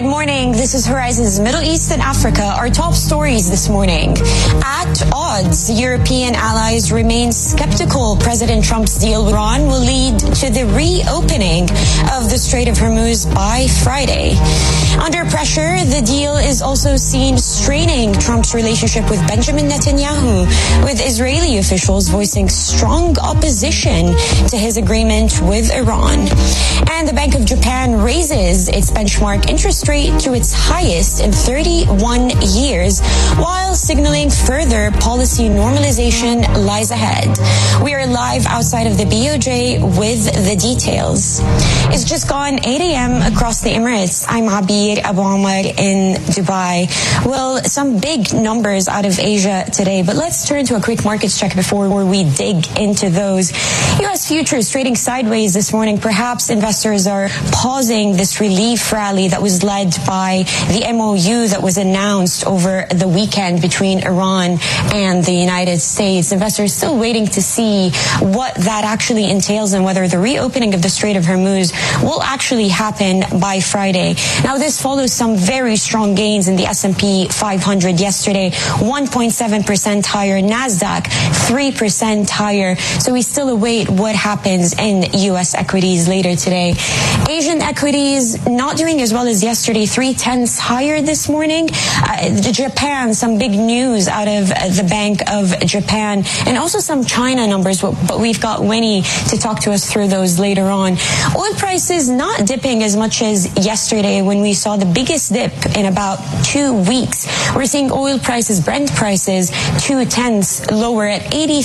Good morning. This is Horizon's Middle East and Africa. Our top stories this morning. At odds, European allies remain skeptical President Trump's deal with Iran will lead to the reopening of the Strait of Hormuz by Friday. Under pressure, the deal is also seen straining Trump's relationship with Benjamin Netanyahu, with Israeli officials voicing strong opposition to his agreement with Iran. And the Bank of Japan raises its benchmark interest rate to its highest in 31 years, while signaling further policy normalization lies ahead. We are live outside of the BOJ with the details. It's just gone 8 a.m. across the Emirates. I'm Abir Abu Omar in Dubai. Well, some big numbers out of Asia today, but let's turn to a quick markets check before we dig into those. U.S. futures trading sideways this morning. Perhaps investors are pausing this relief rally that was led by the MOU that was announced over the weekend between Iran and the United States. Investors still waiting to see what that actually entails and whether the reopening of the Strait of Hormuz will actually happen by Friday. Now, this follows some very strong gains in the S&P 500 yesterday, 1.7% higher, NASDAQ 3% higher. So we still await what happens in U.S. equities later today. Asian equities not doing as well as yesterday, 0.3 higher this morning. Japan, some big news out of the Bank of Japan, and also some China numbers, but we've got Winnie to talk to us through those later on. Oil prices not dipping as much as yesterday when we saw the biggest dip in about 2 weeks. We're seeing oil prices, Brent prices, 0.2 lower at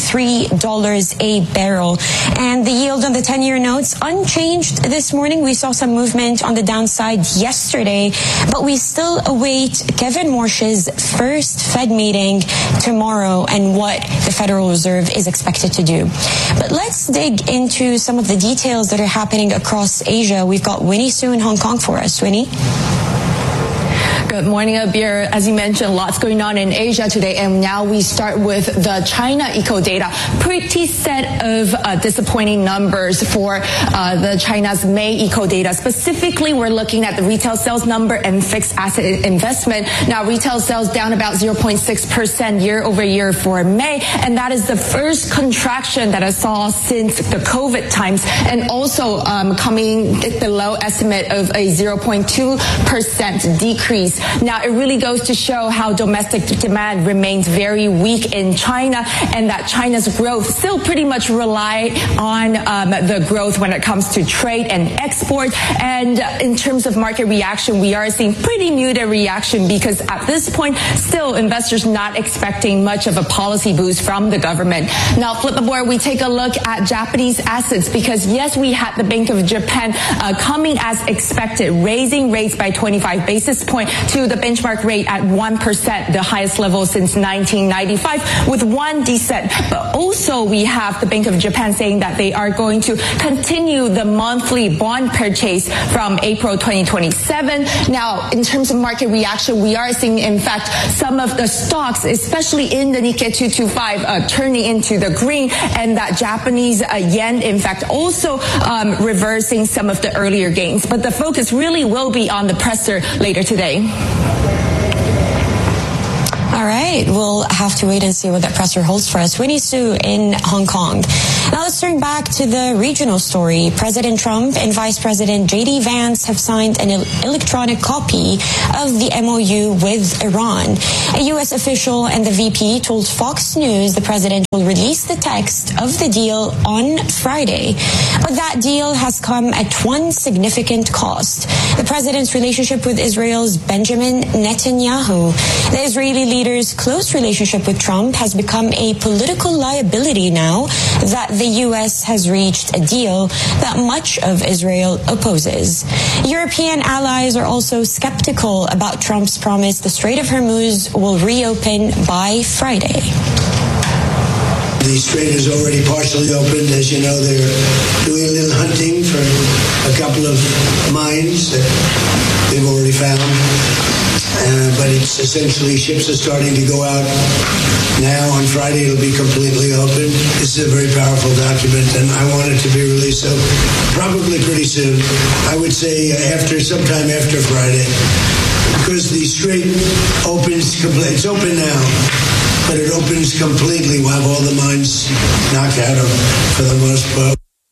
$83 a barrel. And the yield on the 10-year notes unchanged this morning. We saw some movement on the downside yesterday, but we still await Kevin Warsh's first Fed meeting tomorrow and what the Federal Reserve is expected to do. But let's dig into some of the details that are happening across Asia. We've got Winnie Su in Hong Kong for us. Winnie? Good morning, Abir. As you mentioned, lots going on in Asia today, and now we start with the China eco data. Pretty set of disappointing numbers for the China's May eco data. Specifically, we're looking at the retail sales number and fixed asset investment. Now, retail sales down about 0.6% year over year for May, and that is the first contraction that I saw since the COVID times, and also coming below estimate of a 0.2% decrease. Now, it really goes to show how domestic demand remains very weak in China, and that China's growth still pretty much rely on the growth when it comes to trade and export. And in terms of market reaction, we are seeing pretty muted reaction because at this point, still investors not expecting much of a policy boost from the government. Now, flip the board, we take a look at Japanese assets because, yes, we had the Bank of Japan coming as expected, raising rates by 25 basis points to the benchmark rate at 1%, the highest level since 1995, with one descent. But also we have the Bank of Japan saying that they are going to continue the monthly bond purchase from April 2027. Now, in terms of market reaction, we are seeing, in fact, some of the stocks, especially in the Nikkei 225, turning into the green, and that Japanese yen, in fact, also reversing some of the earlier gains. But the focus really will be on the presser later today. All right, we'll have to wait and see what that presser holds for us. Winnie Su in Hong Kong. Now let's turn back to the regional story. President Trump and Vice President J.D. Vance have signed an electronic copy of the MOU with Iran. A U.S. official and the VP told Fox News the president will release the text of the deal on Friday. But that deal has come at one significant cost: the president's relationship with Israel's Benjamin Netanyahu. The Israeli leader's close relationship with Trump has become a political liability now that the U.S. has reached a deal that much of Israel opposes. European allies are also skeptical about Trump's promise the Strait of Hormuz will reopen by Friday. The strait is already partially opened. As you know, they're doing a little hunting for a couple of mines that they've already found. but it's essentially ships are starting to go out now. On Friday, it'll be completely open. This is a very powerful document, and I want it to be released so probably pretty soon. I would say sometime after Friday, because the strait opens completely. It's open now, but it opens completely. We'll have all the mines knocked out of for the most part.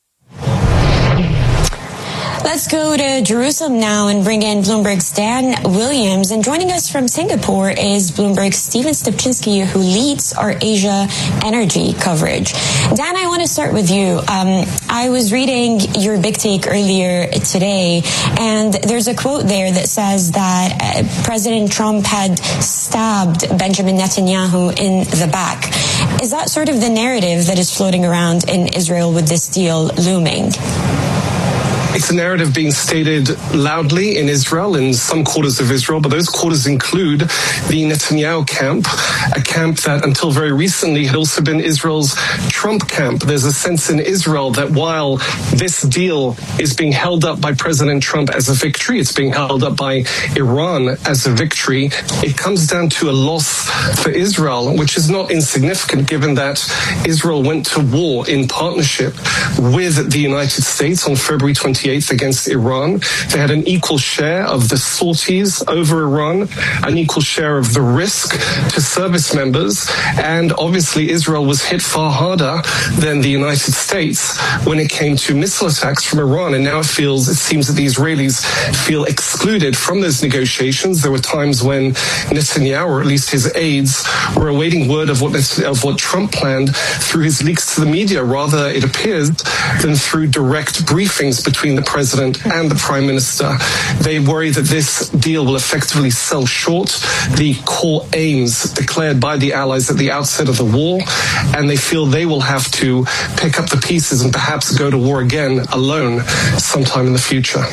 Let's go to Jerusalem now and bring in Bloomberg's Dan Williams. And joining us from Singapore is Bloomberg's Stephen Stupczynski, who leads our Asia energy coverage. Dan, I want to start with you. I was reading your big take earlier today, and there's a quote there that says that President Trump had stabbed Benjamin Netanyahu in the back. Is that sort of the narrative that is floating around in Israel with this deal looming? It's a narrative being stated loudly in Israel, in some quarters of Israel, but those quarters include the Netanyahu camp, a camp that until very recently had also been Israel's Trump camp. There's a sense in Israel that while this deal is being held up by President Trump as a victory, it's being held up by Iran as a victory, it comes down to a loss for Israel, which is not insignificant given that Israel went to war in partnership with the United States on February 28th against Iran. They had an equal share of the sorties over Iran, an equal share of the risk to service members, and obviously Israel was hit far harder than the United States when it came to missile attacks from Iran, and now it seems that the Israelis feel excluded from those negotiations. There were times when Netanyahu, or at least his aides, were awaiting word of what Trump planned through his leaks to the media, rather, it appears, than through direct briefings between the president and the prime minister. They worry that this deal will effectively sell short the core aims declared by the allies at the outset of the war, and they feel they will have to pick up the pieces and perhaps go to war again alone sometime in the future.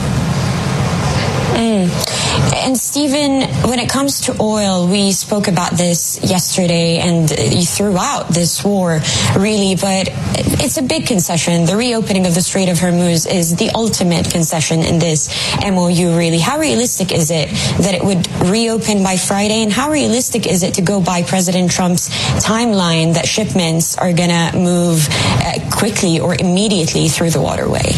And Stephen, when it comes to oil, we spoke about this yesterday and throughout this war, really, but it's a big concession. The reopening of the Strait of Hormuz is the ultimate concession in this MOU, really. How realistic is it that it would reopen by Friday, and how realistic is it to go by President Trump's timeline that shipments are going to move quickly or immediately through the waterway?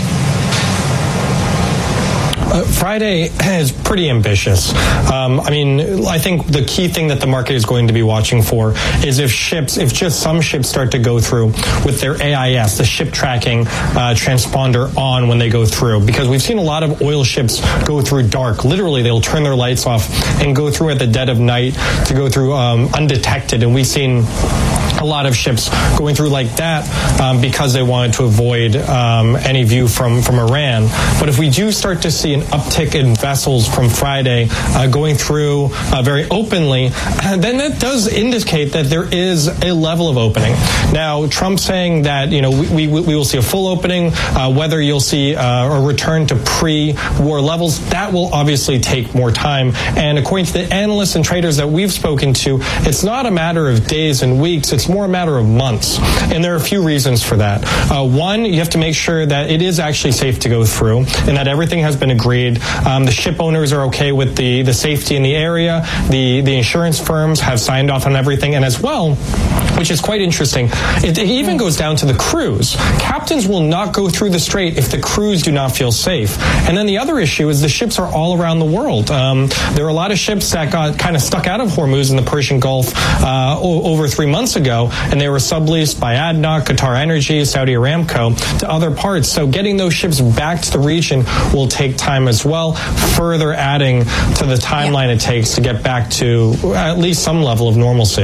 Friday is pretty ambitious. I think the key thing that the market is going to be watching for is if just some ships start to go through with their AIS, the ship tracking transponder on when they go through. Because we've seen a lot of oil ships go through dark. Literally, they'll turn their lights off and go through at the dead of night to go through undetected. And we've seen a lot of ships going through like that because they wanted to avoid any view from Iran. But if we do start to see an uptick in vessels from Friday going through very openly, then that does indicate that there is a level of opening. Now, Trump saying that we will see a full opening, whether you'll see a return to pre-war levels, that will obviously take more time. And according to the analysts and traders that we've spoken to, it's not a matter of days and weeks, it's more a matter of months. And there are a few reasons for that. One, you have to make sure that it is actually safe to go through and that everything has been agreed. The ship owners are okay with the safety in the area. The insurance firms have signed off on everything. And as well, which is quite interesting, it even goes down to the crews. Captains will not go through the strait if the crews do not feel safe. And then the other issue is the ships are all around the world. There are a lot of ships that got kind of stuck out of Hormuz in the Persian Gulf over 3 months ago, and they were subleased by ADNOC, Qatar Energy, Saudi Aramco to other parts. So getting those ships back to the region will take time as well, further adding to the timeline it takes to get back to at least some level of normalcy.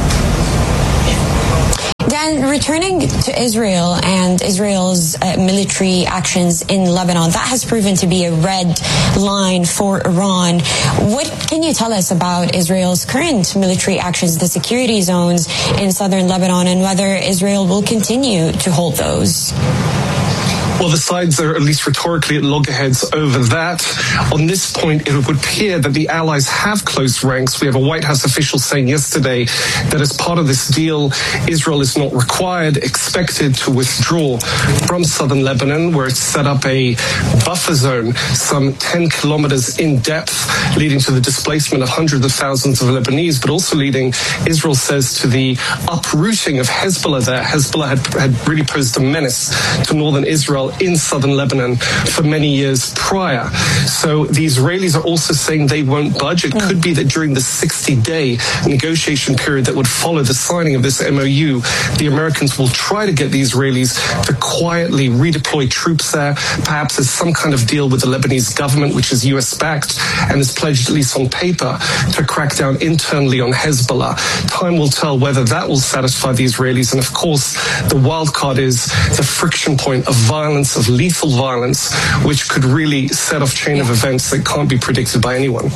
Dan, returning to Israel and Israel's military actions in Lebanon, that has proven to be a red line for Iran. What can you tell us about Israel's current military actions, the security zones in southern Lebanon, and whether Israel will continue to hold those? Well, the sides are at least rhetorically at loggerheads over that. On this point, it would appear that the allies have closed ranks. We have a White House official saying yesterday that as part of this deal, Israel is not required, expected to withdraw from southern Lebanon, where it's set up a buffer zone some 10 kilometers in depth, leading to the displacement of hundreds of thousands of Lebanese, but also leading, Israel says, to the uprooting of Hezbollah there. Hezbollah had really posed a menace to northern Israel in southern Lebanon for many years prior. So the Israelis are also saying they won't budge. It could be that during the 60-day negotiation period that would follow the signing of this MOU, the Americans will try to get the Israelis to quietly redeploy troops there, perhaps as some kind of deal with the Lebanese government, which is US-backed and is pledged, at least on paper, to crack down internally on Hezbollah. Time will tell whether that will satisfy the Israelis. And of course, the wild card is the friction point of violence, of lethal violence, which could really set off chain of events that can't be predicted by anyone.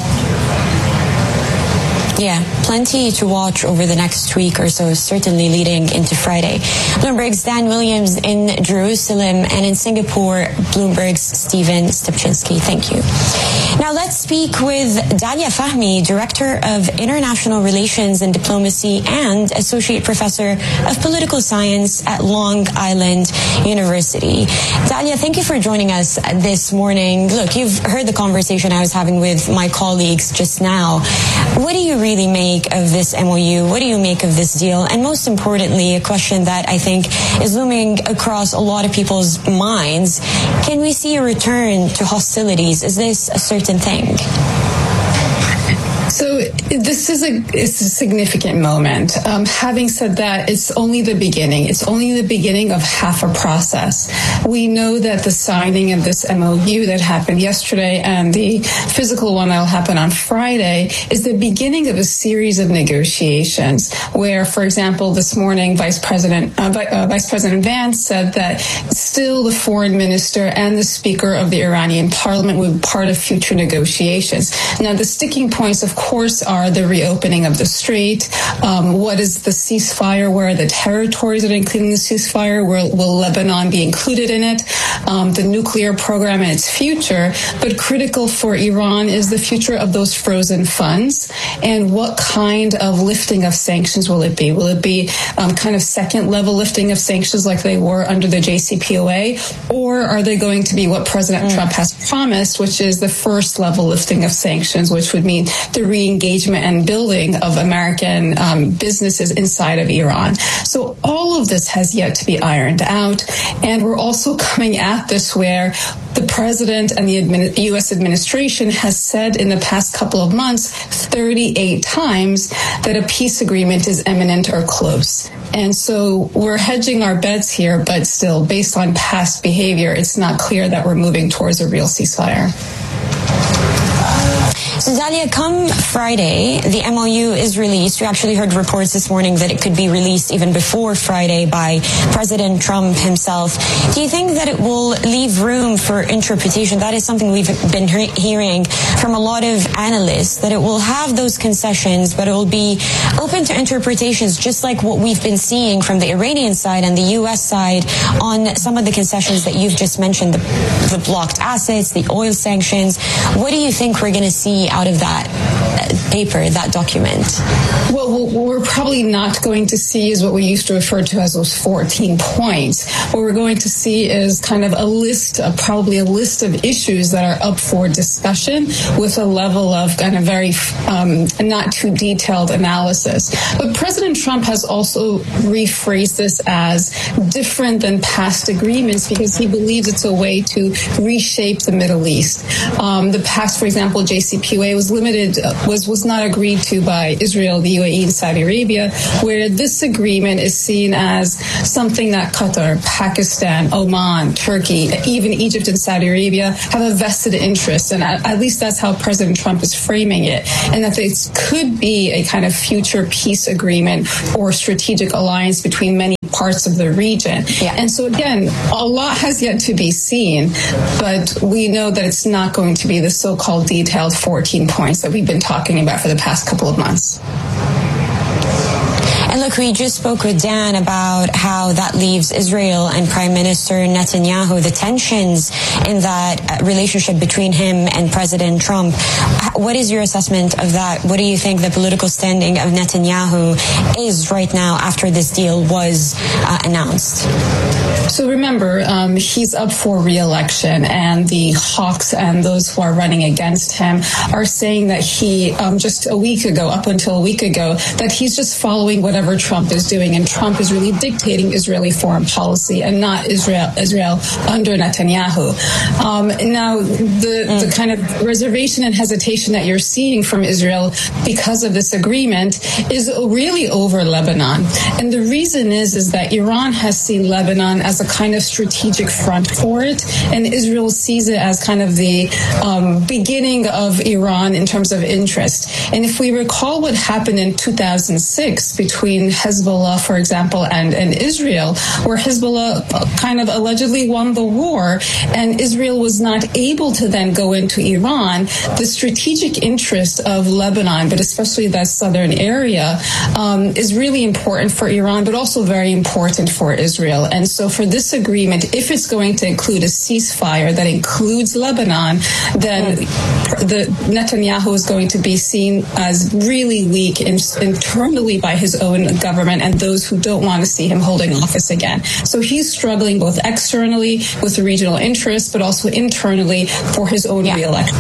Yeah, plenty to watch over the next week or so, certainly leading into Friday. Bloomberg's Dan Williams in Jerusalem, and in Singapore, Bloomberg's Stephen Stupczynski. Thank you. Now let's speak with Dalia Fahmy, Director of International Relations and Diplomacy and Associate Professor of Political Science at Long Island University. Dalia, thank you for joining us this morning. Look, you've heard the conversation I was having with my colleagues just now. What do you really make of this MOU? What do you make of this deal? And most importantly, a question that I think is looming across a lot of people's minds, can we see a return to hostilities? Is this a certain thing? So this is a significant moment. Having said that, it's only the beginning. It's only the beginning of half a process. We know that the signing of this MOU that happened yesterday and the physical one that will happen on Friday is the beginning of a series of negotiations where, for example, this morning, Vice President Vance said that still the foreign minister and the speaker of the Iranian parliament would be part of future negotiations. Now, the sticking points, of course, are the reopening of the strait. What is the ceasefire? Where are the territories that are included in the ceasefire? Will Lebanon be included in it? The nuclear program and its future. But critical for Iran is the future of those frozen funds and what kind of lifting of sanctions will it be? Will it be kind of second level lifting of sanctions like they were under the JCPOA? Or are they going to be what President Trump has promised, which is the first level lifting of sanctions, which would mean the re-engagement and building of American businesses inside of Iran. So all of this has yet to be ironed out. And we're also coming at this where the president and the U.S. administration has said in the past couple of months 38 times that a peace agreement is imminent or close. And so we're hedging our bets here, but still, based on past behavior, it's not clear that we're moving towards a real ceasefire. So Dalia, come Friday, the MOU is released. We actually heard reports this morning that it could be released even before Friday by President Trump himself. Do you think that it will leave room for interpretation? That is something we've been hearing from a lot of analysts, that it will have those concessions, but it will be open to interpretations, just like what we've been seeing from the Iranian side and the U.S. side on some of the concessions that you've just mentioned, the blocked assets, the oil sanctions. What do you think we're going to see out of that paper, that document? Well, what we're probably not going to see is what we used to refer to as those 14 points. What we're going to see is kind of probably a list of issues that are up for discussion with a level of kind of very not too detailed analysis. But President Trump has also rephrased this as different than past agreements because he believes it's a way to reshape the Middle East. The past, for example, JCPOA was not agreed to by Israel, the UAE, and Saudi Arabia, where this agreement is seen as something that Qatar, Pakistan, Oman, Turkey, even Egypt and Saudi Arabia have a vested interest, and at least that's how President Trump is framing it, and that this could be a kind of future peace agreement or strategic alliance between many parts of the region. Yeah. And so again, a lot has yet to be seen, but we know that it's not going to be the so-called detailed 14 points that we've been talking about for the past couple of months. And And look, we just spoke with Dan about how that leaves Israel and Prime Minister Netanyahu, the tensions in that relationship between him and President Trump. What is your assessment of that? What do you think the political standing of Netanyahu is right now after this deal was announced? So remember, he's up for re-election, and the hawks and those who are running against him are saying that he, just a week ago, up until a week ago, that he's just following whatever Trump is doing, and Trump is really dictating Israeli foreign policy and not Israel under Netanyahu. Now, the kind of reservation and hesitation that you're seeing from Israel because of this agreement is really over Lebanon. And the reason is that Iran has seen Lebanon as a kind of strategic front for it, and Israel sees it as kind of the beginning of Iran in terms of interest. And if we recall what happened in 2006 between Hezbollah, for example, and Israel, where Hezbollah kind of allegedly won the war, and Israel was not able to then go into Iran, the strategic interest of Lebanon, but especially that southern area, is really important for Iran, but also very important for Israel. And so for this agreement, if it's going to include a ceasefire that includes Lebanon, then the Netanyahu is going to be seen as really weak internally by his own government and those who don't want to see him holding office again. So he's struggling both externally with regional interests, but also internally for his own re-election.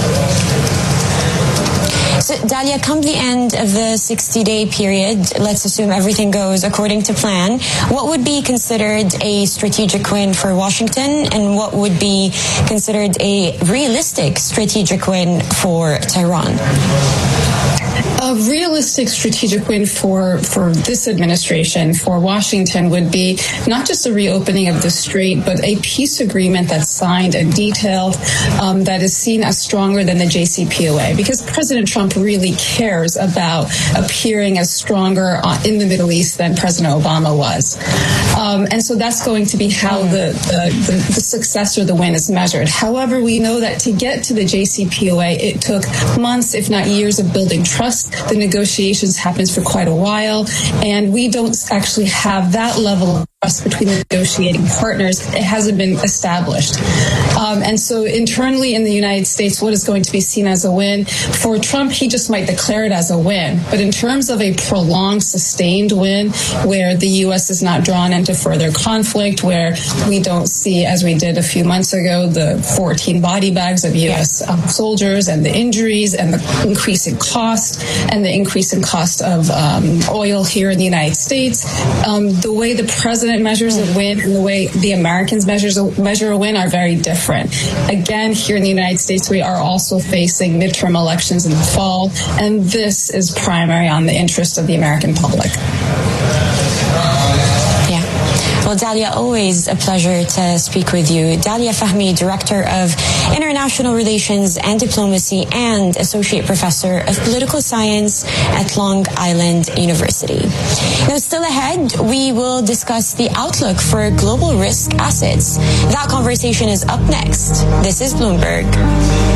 So, Dalia, come the end of the 60-day period, let's assume everything goes according to plan, what would be considered a strategic win for Washington, and what would be considered a realistic strategic win for Tehran? A realistic strategic win for this administration, for Washington, would be not just a reopening of the strait, but a peace agreement that's signed and detailed that is seen as stronger than the JCPOA, because President Trump really cares about appearing as stronger in the Middle East than President Obama was. And so that's going to be how the success or the win is measured. However, we know that to get to the JCPOA, it took months, if not years, of building trust. The negotiations happens for quite a while, and we don't actually have that level of trust between the negotiating partners. It hasn't been established. And so internally in the United States, what is going to be seen as a win? For Trump, he just might declare it as a win. But in terms of a prolonged, sustained win, where the U.S. is not drawn into further conflict, where we don't see, as we did a few months ago, the 14 body bags of U.S. soldiers and the injuries and the increase in cost and the increase in cost of oil here in the United States, the way the president measures a win and the way the Americans measure a win are very different. Again, here in the United States, we are also facing midterm elections in the fall, and this is primary on the interest of the American public. Well, Dalia, always a pleasure to speak with you. Dalia Fahmy, Director of International Relations and Diplomacy and Associate Professor of Political Science at Long Island University. Now, still ahead, we will discuss the outlook for global risk assets. That conversation is up next. This is Bloomberg.